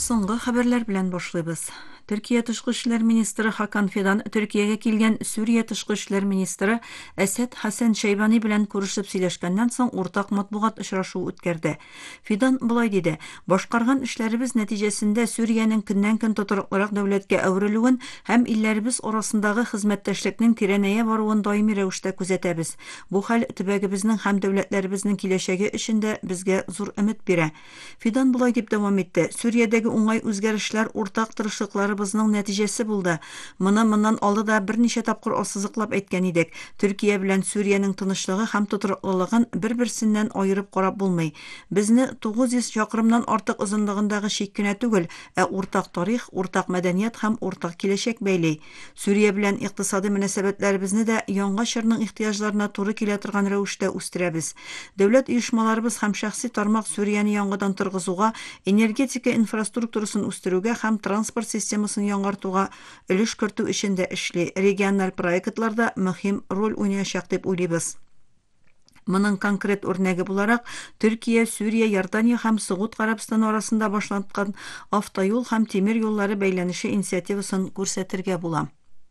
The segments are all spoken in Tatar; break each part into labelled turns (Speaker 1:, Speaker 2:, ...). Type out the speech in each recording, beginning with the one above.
Speaker 1: Соңгы хәбәрләр белән башлыйбыз. Төркия тышкы эшләр министры Хакан Фидан Төркиягә килгән Сүрия тышкы эшләр министры Әсәд Хәсән Шәйбани белән күрешеп сөйләшкәннән соң уртак матбугат очрашуы үткәрде. Фидан булай диде: "Башкарган эшләребез нәтиҗәсендә Сүриянең көннән-көн тотырлык дәүләткә әверелүен һәм илләребез арасындагы хезмәттәшлекнең тирәнәя баруын даими рәвештә күзәтәбез. Бу хәл төбәгебезнең һәм дәүләтләребезнең киләчәге өчен дә безгә зур өмет бирә." Фидан булай дип дәвам итте: "Сүриядәге уңай үзгәрешләр уртак тырышлыкларыбызның нәтиҗәсе булды. Моннан алды да берничә тапкыр ассызыклап әйткән идек. Төркия белән Сүриянең тынычлыгы һәм тотрыклылыгын бер-берсеннән аерып карап булмый. Безне 900 чакрымнан артык озынлыгындагы чик кенә түгел, ә уртак тарих, уртак мәдәният һәм уртак киләчәк бәйли. Сүрия белән икътисади мөнәсәбәтләребезне дә яңа чорның ихтыяҗларына туры килә торган рәвештә үстерәбез. Дәүләт оешмаларыбыз һәм шәхси тармак Сүрияне яңадан торгызуга, энергетика инфраструктурасын үстерүгә һәм транспорт системасын яңартуга өлеш кертү өчен дә эшли. Региональ проектларда мөһим роль уйнаячак дип уйлыйбыз." Моның конкрет үрнәге буларак Төркия, Сүрия, Иордания һәм Сугуд Гарәбстаны арасында башланган автоюл һәм тимер юллары бәйләнеше инициативасын күрсәтергә була.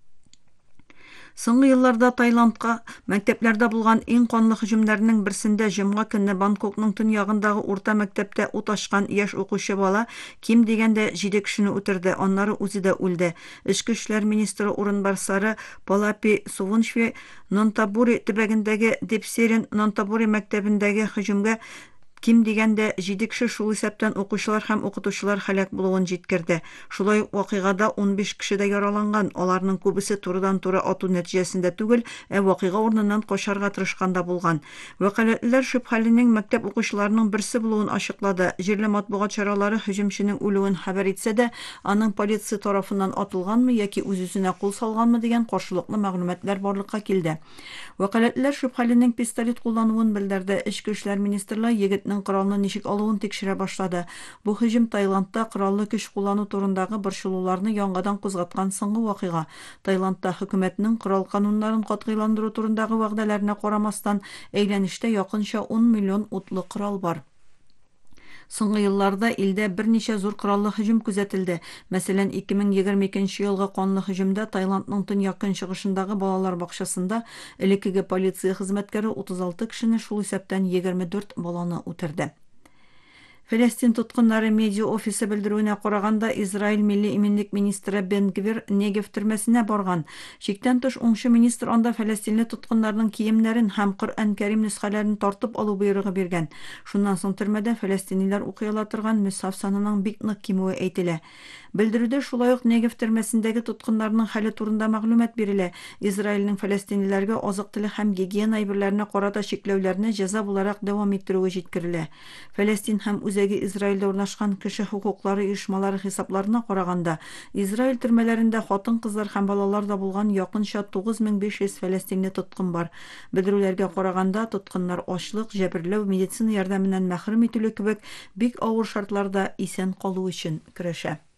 Speaker 1: Соңгы елларда Таиландка мәктәпләрдә булган иң канлы һөҗүмнәрнең берсендә җомга көнне Бангкокның төньягындагы урта мәктәптә ут ачкан яшь укучы бала ким дигәндә 7 кешене үтерде, аннары үзе дә үлде. Эчке эшләр министры урынбасары Палапи Сувуншви Нонтабури төбәгендәге Депсерин Нонтабури мәктәбендәге һөҗүмгә ким дигәндә 7 кеше, шул исәптән укучылар һәм укытучылар һәлак булуын җиткерде. Шулай ук вакыйгада 15 кеше дә яраланган. Аларның күбесе турыдан-туры ату нәтиҗәсендә түгел, ә вакыйга урыныннан качарга тырышканда булган. Вәкаләтләр шөбһәленең мәктәп укучыларының берсе булуын ачыклады. Җирле матбугат чаралары һөҗүмченең үлүен хәбәр итсә дә, аның полиция тарафыннан атылганмы яки үз-үзенә кул салганмы дигән каршылыклы мәгълүматлар барлыкка килде. Вәкаләтләр шөбһәленең пистолет куллануын белдерде. Эчке эшләр министрлыгы егетнең коралны ничек алуын тикшерә башлады. Бу һөҗүм Таиландта кораллы көч куллану турындагы борчылуларны яңадан кузгаткан соңгы вакыйга. Таиландта хөкүмәтнең корал кануннарын катгыйландыру турындагы вәгъдәләренә карамастан, әйләнештә якынча 10 миллион утлы корал бар. Соңгы елларда илдә берничә зур кораллы һөҗүм күзәтелде. Мәсәлән, 2022 елгы канлы һөҗүмдә Таиландның төньяк-көнчыгышындагы балалар бакчасында элеккеге полиция хезмәткәре 36 кешене, шул исәптән 24 баланы үтерде. Фәләстин тоткыннары медиа офисы белдерүенә караганда, Израиль милли иминлек министры Бен Гвир Негев төрмәсенә барган. Шиктән тыш уңчы министр анда фәләстинле тоткыннарның киемнәрен һәм Коръән Кәрим нөсхәләрен тартып алу боерыгы биргән. Шуннан соң төрмәдә фәләстиниләр укый ала торган мөсхаф санының бик нык кимүе әйтелә. Белдерүдә шулай ук Негев төрмәсендәге тоткыннарның хәле турында мәгълүмат бирелә. Израильнең фәләстинлеләргә азык-төлек һәм гигиена әйберләренә карата чикләүләрне җәза буларак дәвам иттерүе җиткерелә. Фәләстин һәм үзәге Израильдә урнашкан кеше хукуклары оешмалары хисапларына караганда, Израиль төрмәләрендә хатын-кызлар һәм балалар да булган якынча 9500 фәләстинле тоткын бар. Белдерүләргә караганда, тоткыннар ачлык, җәберләү, медицина ярдәменнән мәхрүм ителү кебек бик авыр шартларда исән калу өчен көрәшә.